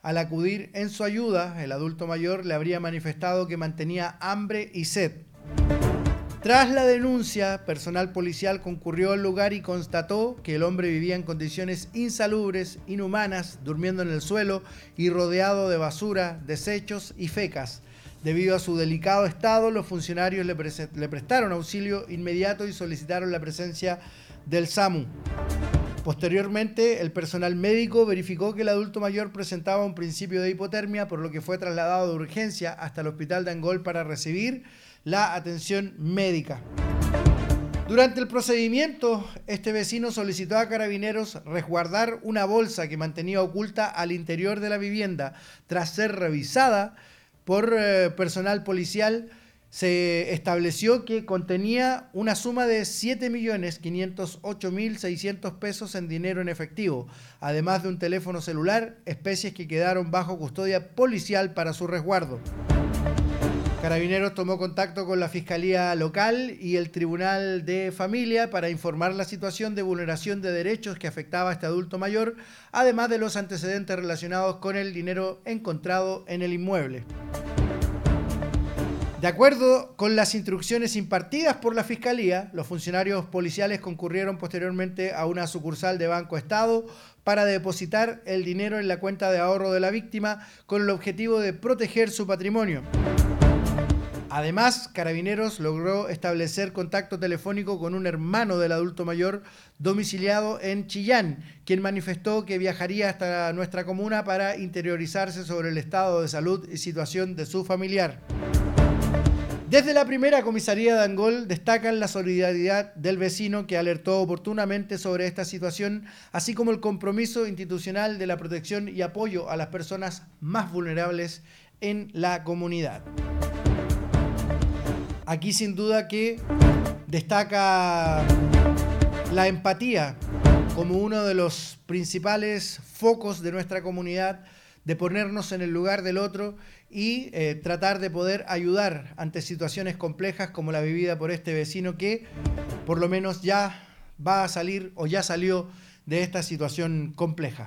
Al acudir en su ayuda, el adulto mayor le habría manifestado que mantenía hambre y sed. Tras la denuncia, personal policial concurrió al lugar y constató que el hombre vivía en condiciones insalubres, inhumanas, durmiendo en el suelo y rodeado de basura, desechos y fecas. Debido a su delicado estado, los funcionarios le prestaron auxilio inmediato y solicitaron la presencia del SAMU. Posteriormente, el personal médico verificó que el adulto mayor presentaba un principio de hipotermia, por lo que fue trasladado de urgencia hasta el hospital de Angol para recibir la atención médica. Durante el procedimiento, este vecino solicitó a Carabineros resguardar una bolsa que mantenía oculta al interior de la vivienda. Tras ser revisada por personal policial, se estableció que contenía una suma de 7.508.600 pesos en dinero en efectivo, además de un teléfono celular, especies que quedaron bajo custodia policial para su resguardo. Carabineros tomó contacto con la Fiscalía Local y el Tribunal de Familia para informar la situación de vulneración de derechos que afectaba a este adulto mayor, además de los antecedentes relacionados con el dinero encontrado en el inmueble. De acuerdo con las instrucciones impartidas por la Fiscalía, los funcionarios policiales concurrieron posteriormente a una sucursal de Banco Estado para depositar el dinero en la cuenta de ahorro de la víctima con el objetivo de proteger su patrimonio. Además, Carabineros logró establecer contacto telefónico con un hermano del adulto mayor domiciliado en Chillán, quien manifestó que viajaría hasta nuestra comuna para interiorizarse sobre el estado de salud y situación de su familiar. Desde la primera comisaría de Angol destacan la solidaridad del vecino que alertó oportunamente sobre esta situación, así como el compromiso institucional de la protección y apoyo a las personas más vulnerables en la comunidad. Aquí sin duda que destaca la empatía como uno de los principales focos de nuestra comunidad, de ponernos en el lugar del otro y tratar de poder ayudar ante situaciones complejas como la vivida por este vecino que por lo menos ya va a salir o ya salió de esta situación compleja.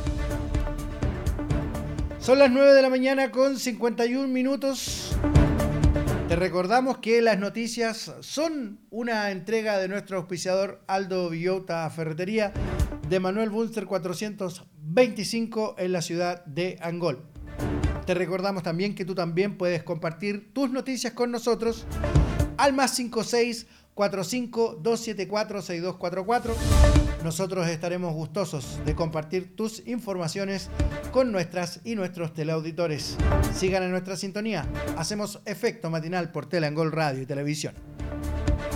Son las 9 de la mañana con 51 minutos. Te recordamos que las noticias son una entrega de nuestro auspiciador Aldo Villota Ferretería de Manuel Bunster 425 en la ciudad de Angol. Te recordamos también que tú también puedes compartir tus noticias con nosotros al +56 45 274 6244. Nosotros estaremos gustosos de compartir tus informaciones con nuestras y nuestros teleauditores. Sigan en nuestra sintonía. Hacemos Efecto Matinal por Teleangol Radio y Televisión.